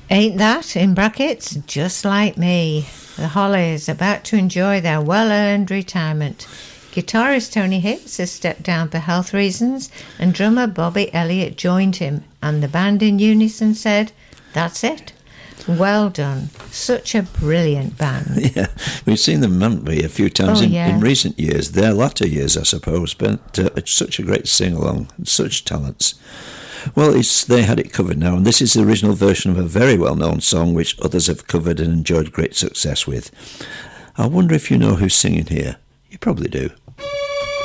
Ain't that, in brackets, just like me? The Hollies about to enjoy their well-earned retirement. Guitarist Tony Hicks has stepped down for health reasons, and drummer Bobby Elliott joined him, and the band in unison said, "That's it. Well done. Such a brilliant band." Yeah, we've seen them, haven't we, a few times in recent years, their latter years, I suppose, but it's such a great sing-along, such talents. Well, they had it covered now, and this is the original version of a very well-known song which others have covered and enjoyed great success with. I wonder if you know who's singing here. You probably do.